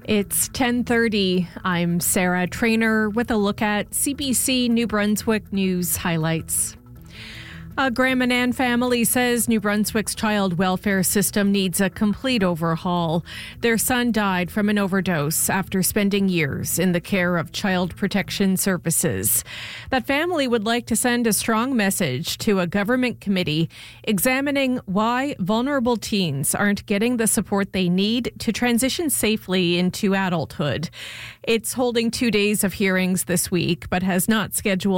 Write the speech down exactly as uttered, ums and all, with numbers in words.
It's ten thirty. I'm Sarah Trainer with a look at C B C New Brunswick News highlights. A Graham and Ann family says New Brunswick's child welfare system needs a complete overhaul. Their son died from an overdose after spending years in the care of Child Protection Services. That family would like to send a strong message to a government committee examining why vulnerable teens aren't getting the support they need to transition safely into adulthood. It's holding two days of hearings this week, but has not scheduled